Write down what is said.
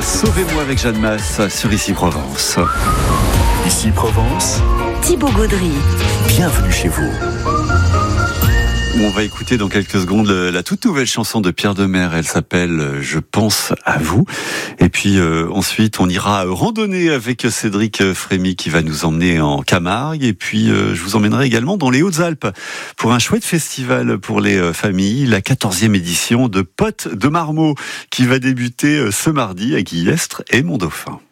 Sauvez-moi avec Jeanne Masse sur Ici Provence. Ici Provence, Thibaut Gaudry. bienvenue chez vous. On va écouter dans quelques secondes la toute nouvelle chanson de Pierre Demers. Elle s'appelle « Je pense à vous ». Et puis ensuite, on ira randonner avec Cédric Frémy qui va nous emmener en Camargue. Et puis, je vous emmènerai également dans les Hautes-Alpes pour un chouette festival pour les familles, la 14e édition de Potes de Marmot qui va débuter ce mardi à Guillestre et Montdauphin.